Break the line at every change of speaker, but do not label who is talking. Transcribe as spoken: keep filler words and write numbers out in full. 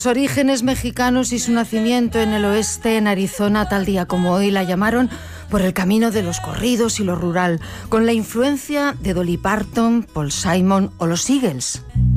Sus orígenes mexicanos y su nacimiento en el oeste, en Arizona, tal día como hoy, la llamaron por el camino de los corridos y lo rural, con la influencia de Dolly Parton, Paul Simon o los Eagles.